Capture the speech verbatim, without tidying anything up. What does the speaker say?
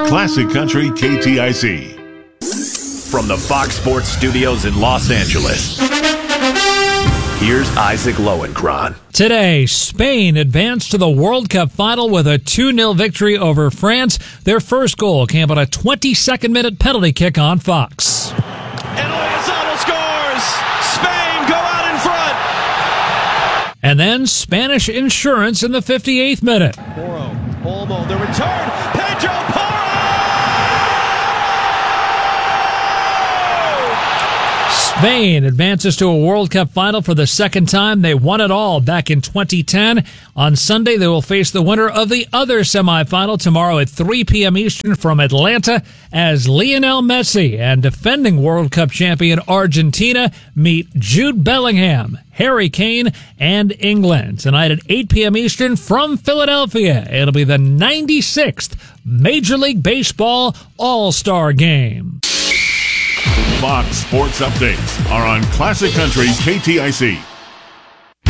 Classic Country K T I C. From the Fox Sports Studios in Los Angeles, here's Isaac Lowenkron. Today, Spain advanced to the World Cup final with a two nil victory over France. Their first goal came on a twenty-second minute penalty kick on Fox. And Lozano scores! Spain go out in front! And then Spanish insurance in the fifty-eighth minute. Porro, Olmo, the return, Pedro Porro! Spain advances to a World Cup final for the second time. They won it all back in twenty ten. On Sunday, they will face the winner of the other semifinal tomorrow at three p.m. Eastern from Atlanta as Lionel Messi and defending World Cup champion Argentina meet Jude Bellingham, Harry Kane, and England. Tonight at eight p.m. Eastern from Philadelphia, it'll be the ninety-sixth Major League Baseball All-Star Game. Fox Sports Updates are on Classic Country K T I C.